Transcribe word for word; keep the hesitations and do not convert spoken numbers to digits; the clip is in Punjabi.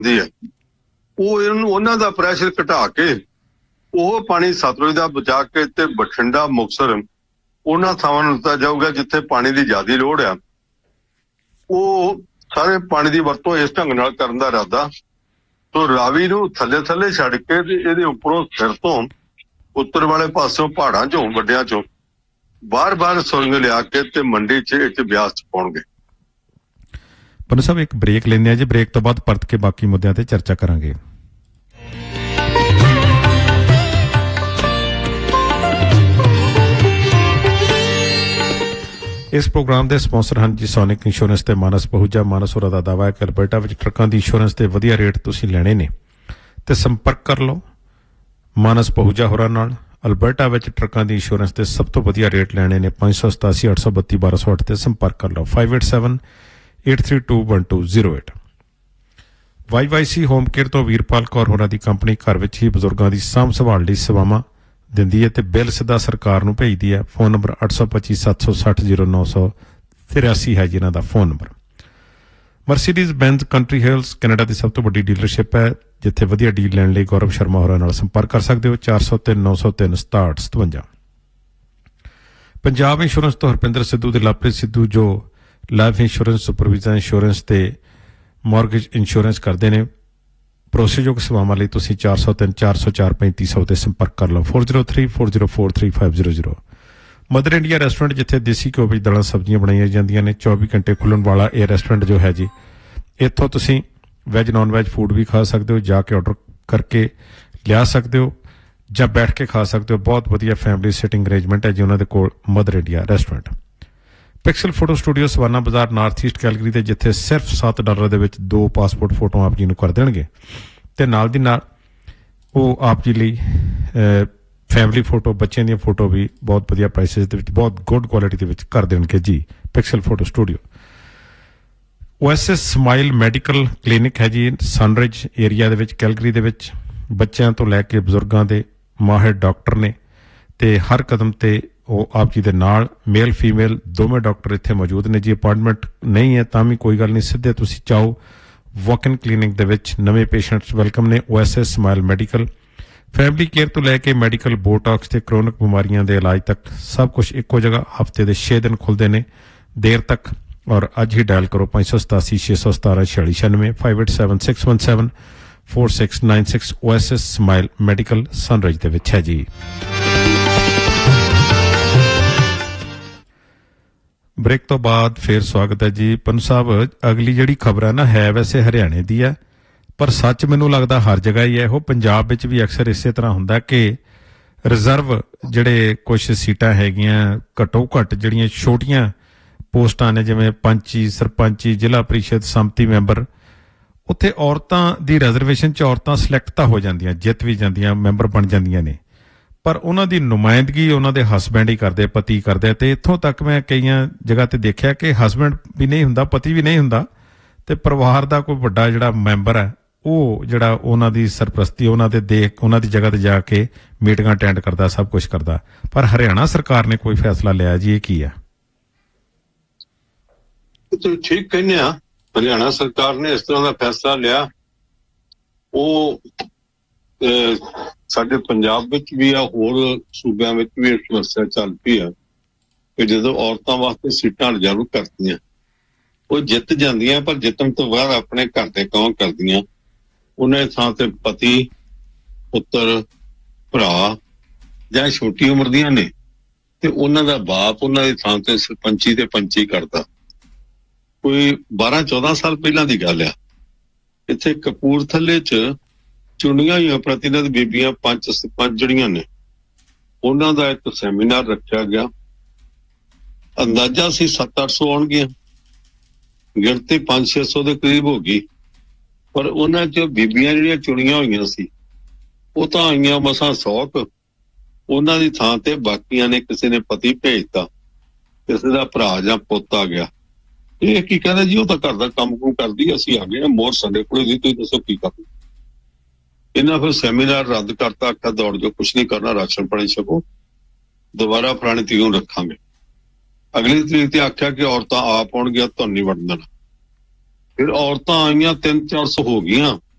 ਦੀ ਹੈ, ਉਹ ਇਹਨੂੰ ਉਹਨਾਂ ਦਾ ਪ੍ਰੈਸ਼ਰ ਘਟਾ ਕੇ ਉਹ ਪਾਣੀ ਸਤਲੁਜ ਦਾ ਬਚਾ ਕੇ ਤੇ ਬਠਿੰਡਾ ਮੁਕਤਸਰ ਉਹਨਾਂ ਥਾਵਾਂ ਨੂੰ ਦਿੱਤਾ ਜਾਊਗਾ ਜਿੱਥੇ ਪਾਣੀ ਦੀ ਜ਼ਿਆਦਾ ਲੋੜ ਆ। ਉਹ ਸਾਰੇ ਪਾਣੀ ਦੀ ਵਰਤੋਂ ਇਸ ਢੰਗ ਨਾਲ ਕਰਨ ਦਾ ਇਰਾਦਾ। ਸੋ ਰਾਵੀ ਨੂੰ ਥੱਲੇ ਥੱਲੇ ਛੱਡ ਕੇ ਤੇ ਇਹਦੇ ਉੱਪਰੋਂ ਸਿਰ ਤੋਂ ਉੱਤਰ ਵਾਲੇ ਪਾਸਿਓਂ ਪਹਾੜਾਂ ਚੋਂ ਵੱਡਿਆਂ ਚੋਂ ਬਾਰ ਬਾਰ ਸੁਰੰਗ ਲਿਆ ਕੇ ਤੇ ਮੰਡੀ ਚ ਇੱਥੇ ਬਿਆਸ ਚ ਪਾਉਣਗੇ। ਪੰਨੂ ਸਾਹਿਬ ਇੱਕ ਬ੍ਰੇਕ ਲੈਂਦੇ ਆ ਜੀ, ਬ੍ਰੇਕ ਤੋਂ ਬਾਅਦ ਪਰਤ ਕੇ ਬਾਕੀ ਮੁੱਦਿਆਂ ਤੇ ਚਰਚਾ ਕਰਾਂਗੇ। ਇਸ ਪ੍ਰੋਗਰਾਮ ਦੇ ਸਪਾਂਸਰ ਹਨ ਜੀ ਸੋਨਿਕ ਇੰਸ਼ੋਰੈਂਸ ਤੇ ਮਾਨਸ ਪਹੂਜਾ। ਮਾਨਸ ਹੋਰਾਂ ਦਾ ਦਾਅਵਾ ਹੈ ਕਿ ਅਲਬਰਟਾ ਵਿੱਚ ਟਰੱਕਾਂ ਦੀ ਇੰਸ਼ੋਰੈਂਸ ਦੇ ਵਧੀਆ ਰੇਟ ਤੁਸੀਂ ਲੈਣੇ ਨੇ ਤੇ ਸੰਪਰਕ ਕਰ ਲਓ ਮਾਨਸ ਪਹੂਜਾ ਹੋਰਾਂ ਨਾਲ। ਅਲਬਰਟਾ ਵਿੱਚ ਟਰੱਕਾਂ ਦੀ ਇੰਸ਼ੋਰੈਂਸ ਦੇ ਸਭ ਤੋਂ ਵਧੀਆ ਰੇਟ ਲੈਣੇ ਨੇ। ਪੰਜ ਸੌ ਸਤਾਸੀ ਅੱਠ ਸੌ ਬੱਤੀ ਬਾਰਾਂ ਸੌ ਅੱਠ ਤੇ ਸੰਪਰਕ ਕਰ ਲਓ। Five eight seven eight three two one two zero eight. Why Y C home care ਤੋਂ ਵੀਰਪਾਲ ਕੌਰ ਹੋਰਾਂ ਦੀ ਕੰਪਨੀ ਘਰ ਵਿੱਚ ਹੀ ਬਜ਼ੁਰਗਾਂ ਦੀ ਸਾਂਭ ਸੰਭਾਲ ਲਈ ਸੇਵਾਵਾਂ ਦਿੰਦੀ ਹੈ ਤੇ ਬਿੱਲ ਸਿੱਧਾ ਸਰਕਾਰ ਨੂੰ ਭੇਜਦੀ ਹੈ। ਫੋਨ ਨੰਬਰ ਅੱਠ ਸੌ ਪੱਚੀ ਸੱਤ ਸੌ ਸੱਠ ਜ਼ੀਰੋ ਨੌ ਸੌ ਤਿਰਾਸੀ ਹੈ ਜਿਨ੍ਹਾਂ ਦਾ phone number. Mercedes ਬੈਂਜ਼ country Hills Canada ਦੀ ਸਭ ਤੋਂ ਵੱਡੀ ਡੀਲਰਸ਼ਿਪ ਹੈ ਜਿੱਥੇ ਵਧੀਆ ਡੀਲ ਲੈਣ ਲਈ ਗੌਰਵ ਸ਼ਰਮਾ ਹੋਰਾਂ ਨਾਲ ਸੰਪਰਕ ਕਰ ਸਕਦੇ ਹੋ। ਚਾਰ ਸੌ ਤਿੰਨ ਨੌ ਸੌ ਤਿੰਨ ਸਤਾਹਠ ਸਤਵੰਜਾ। ਪੰਜਾਬ ਇੰਸ਼ੋਰੈਂਸ ਤੋਂ ਹਰਪਿੰਦਰ ਸਿੱਧੂ ਤੇ ਲਵਪ੍ਰੀਤ ਸਿੱਧੂ ਜੋ ਲਾਈਫ ਇੰਸ਼ੋਰੈਂਸ, ਸੁਪਰਵਿਜ਼ਨ ਇੰਸ਼ੋਰੈਂਸ ਤੇ ਮੌਰਗੇਜ ਇੰਸ਼ੋਰੈਂਸ ਕਰਦੇ ਨੇ। ਭਰੋਸੇਯੋਗ ਸੇਵਾਵਾਂ ਲਈ ਤੁਸੀਂ ਚਾਰ ਸੌ ਤਿੰਨ ਚਾਰ ਸੌ ਚਾਰ ਪੈਂਤੀ ਸੌ ਤੇ ਸੰਪਰਕ ਕਰ ਲਓ। Four zero three four zero four three five zero zero. Mother India restaurant ਜਿੱਥੇ ਦੇਸੀ ਘਿਓ ਵਿੱਚ ਦਾਲਾਂ ਸਬਜ਼ੀਆਂ ਬਣਾਈਆਂ ਜਾਂਦੀਆਂ ਨੇ। ਚੌਵੀ ਘੰਟੇ ਖੁੱਲ੍ਹਣ ਵਾਲਾ ਇਹ ਰੈਸਟੋਰੈਂਟ ਜੋ ਹੈ ਜੀ, ਇੱਥੋਂ ਤੁਸੀਂ ਵੈਜ ਨੋਨ ਵੈਜ ਫੂਡ ਵੀ ਖਾ ਸਕਦੇ ਹੋ, ਜਾ ਕੇ ਔਡਰ ਕਰਕੇ ਲਿਆ ਸਕਦੇ ਹੋ ਜਾਂ ਬੈਠ ਕੇ ਖਾ ਸਕਦੇ ਹੋ। ਬਹੁਤ ਵਧੀਆ ਫੈਮਿਲੀ ਸਿਟਿੰਗ ਅਰੇਂਜਮੈਂਟ ਹੈ ਜੀ ਉਹਨਾਂ ਦੇ ਕੋਲ mother India restaurant. Pixel photo studio savanna ਬਾਜ਼ਾਰ ਨਾਰਥ ਈਸਟ ਕੈਲਗਰੀ ਦੇ ਜਿੱਥੇ ਸਿਰਫ ਸੱਤ ਡਾਲਰ ਦੇ ਵਿੱਚ ਦੋ ਪਾਸਪੋਰਟ ਫੋਟੋ ਆਪ ਜੀ ਨੂੰ ਕਰ ਦੇਣਗੇ ਤੇ ਨਾਲ ਦੀ ਨਾਲ ਉਹ ਆਪ ਜੀ ਲਈ ਫੈਮਿਲੀ ਫੋਟੋ, ਬੱਚਿਆਂ ਦੀਆਂ ਫੋਟੋ ਵੀ ਬਹੁਤ ਵਧੀਆ ਪ੍ਰਾਈਸਿਸ ਦੇ ਵਿੱਚ, ਬਹੁਤ ਗੁੱਡ ਕੁਆਲਿਟੀ ਦੇ ਵਿੱਚ ਕਰ ਦੇਣਗੇ ਜੀ। Pixel photo studio. O S S smile medical clinic ਹੈ ਜੀ ਸਨਰਿਜ ਏਰੀਆ ਦੇ ਵਿੱਚ ਕੈਲਗਰੀ ਦੇ ਵਿੱਚ। ਬੱਚਿਆਂ ਤੋਂ ਲੈ ਕੇ ਬਜ਼ੁਰਗਾਂ ਦੇ ਮਾਹਿਰ ਡਾਕਟਰ ਨੇ ਤੇ ਹਰ ਕਦਮ ਤੇ ਉਹ ਆਪ ਜੀ ਦੇ ਨਾਲ ਮੇਲ ਫੀਮੇਲ ਦੋਵੇਂ ਡਾਕਟਰ ਇੱਥੇ ਮੌਜੂਦ ਨੇ ਜੀ। ਅਪਾਇੰਟਮੈਂਟ ਨਹੀਂ ਹੈ ਤਾਂ ਵੀ ਕੋਈ ਗੱਲ ਨਹੀਂ, ਸਿੱਧੇ ਤੁਸੀਂ ਚਾਹੋ ਵਾਕ ਇਨ ਕਲੀਨਿਕ ਦੇ ਵਿੱਚ ਨਵੇਂ ਪੇਸ਼ੈਂਟਸ ਵੈਲਕਮ ਨੇ। O S S smile medical family care ਤੋਂ ਲੈ ਕੇ ਮੈਡੀਕਲ, ਬੋਟੌਕਸ ਤੇ ਕਰੋਨਿਕ ਬਿਮਾਰੀਆਂ ਦੇ ਇਲਾਜ ਤੱਕ ਸਭ ਕੁਝ ਇੱਕੋ ਜਗ੍ਹਾ। ਹਫ਼ਤੇ ਦੇ ਛੇ ਦਿਨ ਖੁੱਲ੍ਹਦੇ ਨੇ ਦੇਰ ਤੱਕ। ਔਰ ਅੱਜ ਹੀ ਡਾਇਲ ਕਰੋ ਪੰਜ ਸੌ ਸਤਾਸੀ ਛੇ ਸੌ ਸਤਾਰਾਂ ਛਿਆਲੀ ਛਿਆਨਵੇਂ five eight seven six one seven four six nine six. O S S smile medical sunrise ਦੇ ਵਿੱਚ ਹੈ ਜੀ। ਬ੍ਰੇਕ ਤੋਂ ਬਾਅਦ ਫਿਰ ਸਵਾਗਤ ਹੈ ਜੀ। ਪੰਨੂ ਸਾਹਿਬ, ਅਗਲੀ ਜਿਹੜੀ ਖਬਰ ਹੈ ਨਾ ਹੈ ਵੈਸੇ ਹਰਿਆਣੇ ਦੀ ਹੈ ਪਰ ਸੱਚ ਮੈਨੂੰ ਲੱਗਦਾ ਹਰ ਜਗ੍ਹਾ ਹੀ ਹੈ। ਉਹ ਪੰਜਾਬ ਵਿੱਚ ਵੀ ਅਕਸਰ ਇਸੇ ਤਰ੍ਹਾਂ ਹੁੰਦਾ ਕਿ ਰਿਜ਼ਰਵ ਜਿਹੜੇ ਕੁਛ ਸੀਟਾਂ ਹੈਗੀਆਂ ਘੱਟੋ ਘੱਟ ਜਿਹੜੀਆਂ ਛੋਟੀਆਂ ਪੋਸਟਾਂ ਨੇ ਜਿਵੇਂ ਪੰਚੀ, ਸਰਪੰਚੀ, ਜ਼ਿਲ੍ਹਾ ਪ੍ਰੀਸ਼ਦ, ਸੰਮਤੀ ਮੈਂਬਰ, ਉੱਥੇ ਔਰਤਾਂ ਦੀ ਰਿਜ਼ਰਵੇਸ਼ਨ 'ਚ ਔਰਤਾਂ ਸਿਲੈਕਟ ਤਾਂ ਹੋ ਜਾਂਦੀਆਂ, ਜਿੱਤ ਵੀ ਜਾਂਦੀਆਂ, ਮੈਂਬਰ ਬਣ ਜਾਂਦੀਆਂ ਨੇ ਪਰ ਉਹਨਾਂ ਦੀ ਨੁਮਾਇੰਦਗੀ ਉਹਨਾਂ ਦੇ ਹਸਬੈਂਡ ਹੀ ਕਰਦੇ, ਪਤੀ ਕਰਦੇ। ਤੇ ਇੱਥੋਂ ਤੱਕ ਮੈਂ ਕਈਆਂ ਜਗ੍ਹਾ ਤੇ ਦੇਖਿਆ ਕਿ ਹਸਬੈਂਡ ਵੀ ਨਹੀਂ ਹੁੰਦਾ, ਪਤੀ ਵੀ ਨਹੀਂ ਹੁੰਦਾ ਤੇ ਪਰਿਵਾਰ ਦਾ ਕੋਈ ਵੱਡਾ ਜਿਹੜਾ ਮੈਂਬਰ ਹੈ ਉਹ ਜਿਹੜਾ ਉਹਨਾਂ ਦੀ ਸਰਪ੍ਰਸਤੀ, ਉਹਨਾਂ ਦੇ ਦੇਖ, ਉਹਨਾਂ ਦੀ ਜਗ੍ਹਾ ਤੇ ਜਾ ਕੇ ਮੀਟਿੰਗਾਂ ਅਟੈਂਡ ਕਰਦਾ, ਸਭ ਕੁਛ ਕਰਦਾ। ਪਰ ਹਰਿਆਣਾ ਸਰਕਾਰ ਨੇ ਕੋਈ ਫੈਸਲਾ ਲਿਆ ਜੀ, ਇਹ ਕੀ ਹੈ? ਤੁਸੀਂ ਠੀਕ ਕਹਿੰਦੇ ਆ, ਹਰਿਆਣਾ ਸਰਕਾਰ ਨੇ ਇਸ ਤਰ੍ਹਾਂ ਦਾ ਫੈਸਲਾ ਲਿਆ। ਉਹ ਸਾਡੇ ਪੰਜਾਬ ਵਿੱਚ ਵੀ ਆ, ਹੋਰ ਸੂਬਿਆਂ ਵਿੱਚ ਵੀ ਇਹ ਸਮੱਸਿਆ ਚੱਲ ਪਈ ਆ ਕਿ ਜਦੋਂ ਔਰਤਾਂ ਵਾਸਤੇ ਸੀਟਾਂ ਰਿਜ਼ਰਵ ਕਰਤੀਆਂ ਉਹ ਜਿੱਤ ਜਾਂਦੀਆਂ ਪਰ ਜਿੱਤਣ ਤੋਂ ਬਾਅਦ ਆਪਣੇ ਘਰ ਦੇ ਕੰਮ ਕਰਦੀਆਂ। ਉਹਨਾਂ ਥਾਂ ਤੇ ਪਤੀ, ਪੁੱਤਰ, ਭਰਾ ਜਾਂ ਛੋਟੀ ਉਮਰ ਦੀਆਂ ਨੇ ਤੇ ਉਹਨਾਂ ਦਾ ਬਾਪ ਉਹਨਾਂ ਦੀ ਥਾਂ ਤੇ ਸਰਪੰਚੀ ਤੇ ਪੰਚੀ ਕਰਦਾ। ਕੋਈ ਬਾਰਾਂ ਚੌਦਾਂ ਸਾਲ ਪਹਿਲਾਂ ਦੀ ਗੱਲ ਆ। ਇੱਥੇ ਕਪੂਰਥਲੇ 'ਚ ਚੁਣੀਆਂ ਹੋਈਆਂ ਪ੍ਰਤੀਨਿਧ ਬੀਬੀਆਂ ਪੰਚ ਸਰਪੰਚ ਜਿਹੜੀਆਂ ਨੇ ਉਹਨਾਂ ਦਾ ਇੱਕ ਸੈਮੀਨਾਰ ਰੱਖਿਆ ਗਿਆ। ਅੰਦਾਜ਼ਾ ਸੀ ਸੱਤ ਅੱਠ ਸੌ ਆਉਣਗੀਆਂ, ਗਿਣਤੀ ਪੰਜ ਛੇ ਸੌ ਦੇ ਕਰੀਬ ਹੋ ਗਈ ਪਰ ਉਹਨਾਂ 'ਚ ਬੀਬੀਆਂ ਜਿਹੜੀਆਂ ਚੁਣੀਆਂ ਹੋਈਆਂ ਸੀ ਉਹ ਤਾਂ ਆਈਆਂ ਮਸਾਂ ਸੌ ਕੁ। ਉਹਨਾਂ ਦੀ ਥਾਂ ਤੇ ਬਾਕੀਆਂ ਨੇ ਕਿਸੇ ਨੇ ਪਤੀ ਭੇਜਤਾ, ਕਿਸੇ ਦਾ ਭਰਾ ਜਾਂ ਪੁੱਤ ਆ ਗਿਆ। ਇਹ ਕੀ ਕਹਿੰਦਾ ਜੀ, ਉਹ ਤਾਂ ਘਰ ਦਾ ਕੰਮ ਕੁਮ ਕਰਦੀ, ਅਸੀਂ ਆ ਗਏ ਮੋਹਰ ਸਾਡੇ ਕੋਲ ਜੀ, ਤੁਸੀਂ ਦੱਸੋ ਕੀ ਕਰਨਾ। ਇਹਨਾਂ ਫਿਰ ਸੈਮੀਨਾਰ ਰੱਦ ਕਰਤਾ, ਆਖਿਆ ਦੌੜ ਜੋ ਕੁਛ ਨਹੀਂ ਕਰਨਾ, ਰਾਸ਼ਨ ਪਾਣੀ ਛਕੋ, ਦੁਬਾਰਾ ਪੁਰਾਣੀ ਤਰੀਕ ਨੂੰ ਰੱਖਾਂਗੇ। ਅਗਲੀ ਤਰੀਕ ਤੇ ਆਖਿਆ ਕਿ ਔਰਤਾਂ ਆਪ ਆਉਣਗੀਆਂ, ਤੁਹਾਨੂੰ ਨਹੀਂ ਵੜਨ ਦੇਣਾ। ਫਿਰ ਔਰਤਾਂ ਆਈਆਂ ਤਿੰਨ ਚਾਰ ਸੌ ਹੋ ਗਈਆਂ